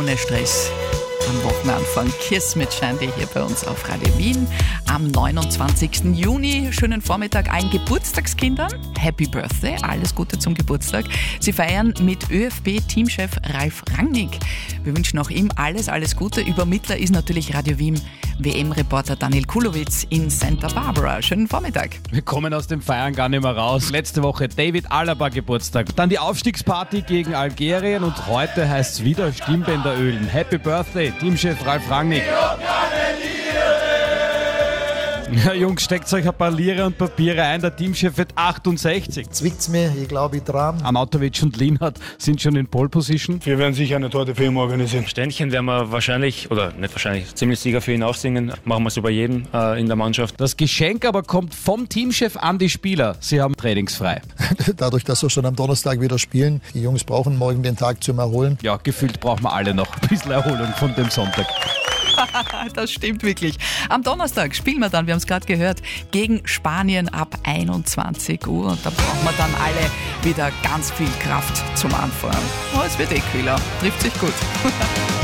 ohne Stress. Am Wochenanfang Kiss mit Shandy hier bei uns auf Radio Wien. Am 29. Juni, schönen Vormittag allen Geburtstagskindern. Happy Birthday, alles Gute zum Geburtstag. Sie feiern mit ÖFB-Teamchef Ralf Rangnick. Wir wünschen auch ihm alles Gute. Übermittler ist natürlich Radio Wien WM-Reporter Daniel Kulowitz in Santa Barbara. Schönen Vormittag. Wir kommen aus dem Feiern gar nicht mehr raus. Letzte Woche David Alaba Geburtstag. Dann die Aufstiegsparty gegen Algerien und heute heißt es wieder Stimmbänder ölen. Happy Birthday, Teamchef Ralf Rangnick. Ja, Jungs, steckt euch ein paar Lire und Papiere ein. Der Teamchef wird 68. Zwickt's mir, ich glaube, ich dran. Arnautovic und Lienhardt sind schon in Pole Position. Wir werden sicher eine Torte für ihn organisieren. Ständchen werden wir wahrscheinlich, oder nicht wahrscheinlich, ziemlich sicher für ihn auch singen. Machen wir es über jeden in der Mannschaft. Das Geschenk aber kommt vom Teamchef an die Spieler. Sie haben trainingsfrei. Dadurch, dass wir schon am Donnerstag wieder spielen, die Jungs brauchen morgen den Tag zum Erholen. Ja, gefühlt brauchen wir alle noch ein bisschen Erholung von dem Sonntag. Das stimmt wirklich. Am Donnerstag spielen wir dann, wir haben es gerade gehört, gegen Spanien ab 21 Uhr. Und da brauchen wir dann alle wieder ganz viel Kraft zum Anfahren. Oh, es wird kühler. Trifft sich gut.